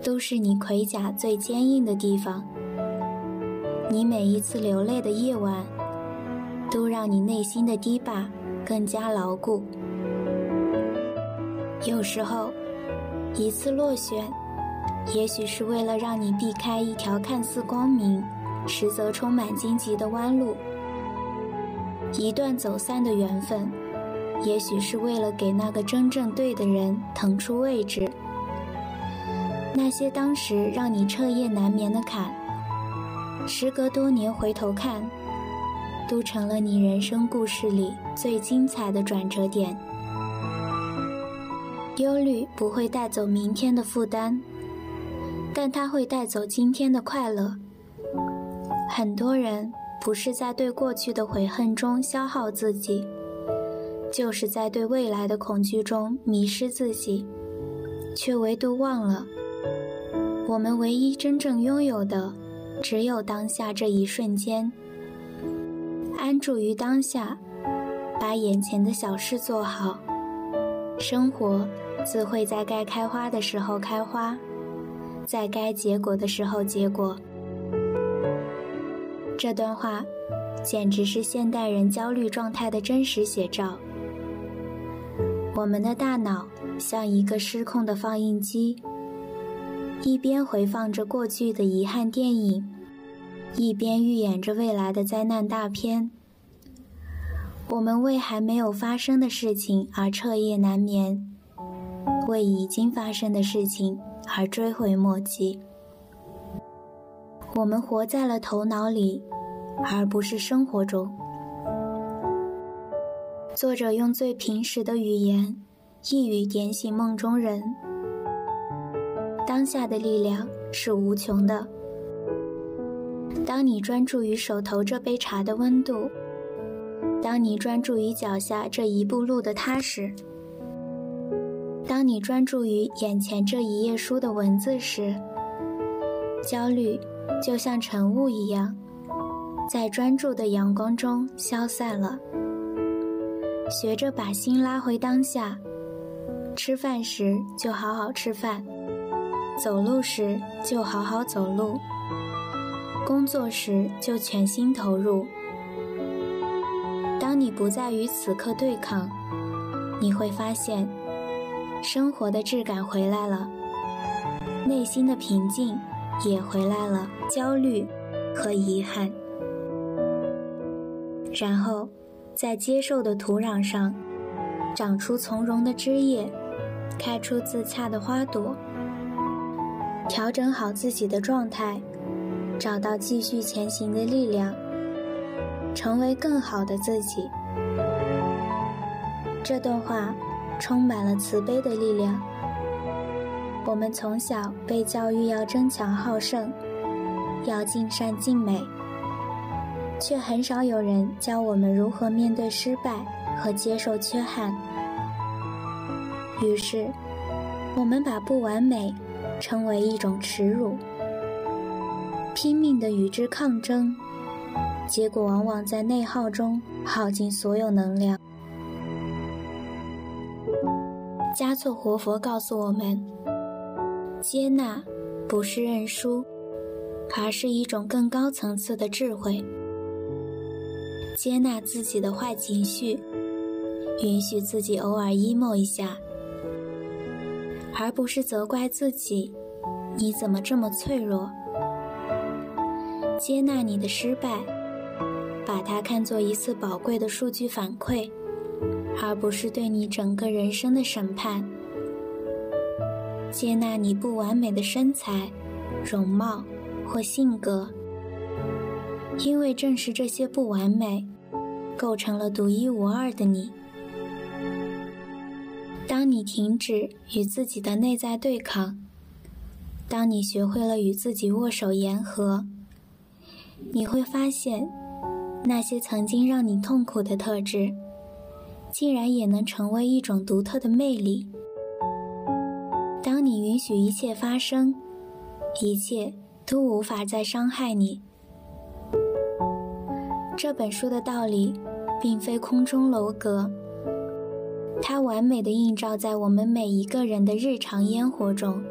都是你盔甲最坚硬的地方。你每一次流泪的夜晚，都让你内心的堤坝更加牢固。有时候，一次落选，也许是为了让你避开一条看似光明，实则充满荆棘的弯路。一段走散的缘分，也许是为了给那个真正对的人腾出位置。那些当时让你彻夜难眠的坎，时隔多年回头看，都成了你人生故事里最精彩的转折点。忧虑不会带走明天的负担，但它会带走今天的快乐。很多人不是在对过去的悔恨中消耗自己，就是在对未来的恐惧中迷失自己，却唯独忘了，我们唯一真正拥有的，只有当下这一瞬间。安住于当下，把眼前的小事做好，生活自会在该开花的时候开花，在该结果的时候结果。这段话简直是现代人焦虑状态的真实写照。我们的大脑像一个失控的放映机，一边回放着过去的遗憾电影，一边预演着未来的灾难大片。我们为还没有发生的事情而彻夜难眠，为已经发生的事情而追悔莫及。我们活在了头脑里，而不是生活中。作者用最平实的语言，一语点醒梦中人。当下的力量是无穷的。当你专注于手头这杯茶的温度，当你专注于脚下这一步路的踏实，当你专注于眼前这一页书的文字时，焦虑就像晨雾一样，在专注的阳光中消散了。学着把心拉回当下，吃饭时就好好吃饭，走路时就好好走路，工作时就全心投入。当你不再与此刻对抗，你会发现生活的质感回来了，内心的平静也回来了，焦虑和遗憾。然后在接受的土壤上长出从容的枝叶，开出自洽的花朵。调整好自己的状态，找到继续前行的力量，成为更好的自己。这段话充满了慈悲的力量。我们从小被教育要争强好胜，要尽善尽美，却很少有人教我们如何面对失败和接受缺憾。于是，我们把不完美称为一种耻辱，拼命地与之抗争，结果往往在内耗中耗尽所有能量。嘉措活佛告诉我们，接纳不是认输，而是一种更高层次的智慧。接纳自己的坏情绪，允许自己偶尔 emo 一下，而不是责怪自己，你怎么这么脆弱。接纳你的失败，把它看作一次宝贵的数据反馈，而不是对你整个人生的审判。接纳你不完美的身材、容貌或性格，因为正是这些不完美，构成了独一无二的你。当你停止与自己的内在对抗，当你学会了与自己握手言和，你会发现，那些曾经让你痛苦的特质，竟然也能成为一种独特的魅力。当你允许一切发生，一切都无法再伤害你。这本书的道理并非空中楼阁，它完美地映照在我们每一个人的日常烟火中。